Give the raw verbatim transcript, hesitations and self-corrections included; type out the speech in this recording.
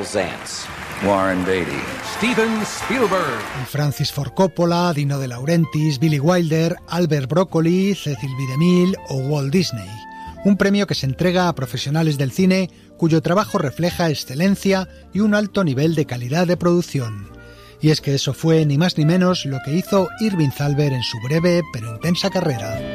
Warren Beatty, Steven Spielberg, Francis Ford Coppola, Dino De Laurentiis, Billy Wilder, Albert Broccoli, Cecil B. DeMille o Walt Disney. Un premio que se entrega a profesionales del cine cuyo trabajo refleja excelencia y un alto nivel de calidad de producción. Y es que eso fue ni más ni menos lo que hizo Irving Thalberg en su breve pero intensa carrera.